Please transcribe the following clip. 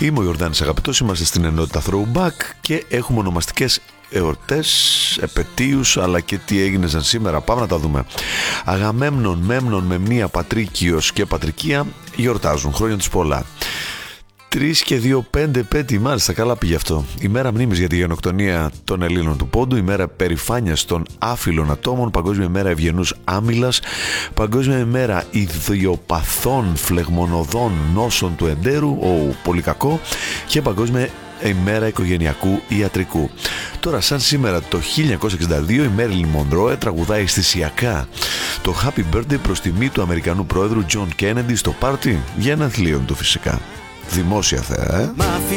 Είμαι ο Ιορδάνης Αγαπητός, είμαστε στην ενότητα Throwback και έχουμε ονομαστικές εορτές, επετείους, αλλά και τι έγινε σαν σήμερα. Πάμε να τα δούμε. Αγαμέμνων, Μέμνων, Μεμνία, Πατρίκιος και Πατρικία γιορτάζουν. Χρόνια τους πολλά. 3 και 2, 5 επέτειοι, μάλιστα, καλά πήγε αυτό. Ημέρα μνήμης για τη γενοκτονία των Ελλήνων του Πόντου, ημέρα περηφάνειας των άφυλων ατόμων, Παγκόσμια ημέρα ευγενούς άμυλας, Παγκόσμια ημέρα ιδιοπαθών φλεγμονωδών νόσων του εντέρου, πολύ κακό, και Παγκόσμια ημέρα οικογενειακού ιατρικού. Τώρα, σαν σήμερα το 1962, η Μέριλιν Μονρόε τραγουδάει αισθησιακά το Happy Birthday προς τιμή του Αμερικανού πρόεδρου Τζον Κέννεντι στο πάρτι γενεθλίων του, φυσικά. Δημόσια θέα,